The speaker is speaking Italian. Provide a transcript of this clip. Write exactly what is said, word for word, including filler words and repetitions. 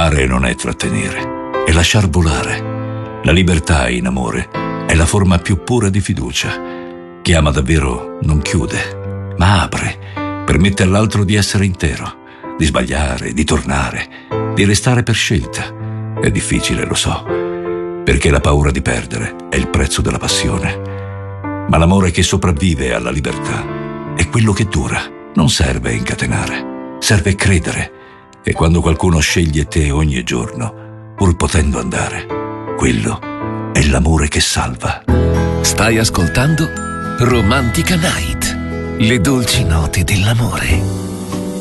Amare non è trattenere, è lasciar volare. La libertà in amore è la forma più pura di fiducia. Chi ama davvero non chiude, ma apre, permette all'altro di essere intero, di sbagliare, di tornare, di restare per scelta. È difficile, lo so, perché la paura di perdere è il prezzo della passione. Ma l'amore che sopravvive alla libertà è quello che dura. Non serve incatenare, serve credere. E quando qualcuno sceglie te ogni giorno, pur potendo andare, quello è l'amore che salva. Stai ascoltando Romantica Night, le dolci note dell'amore.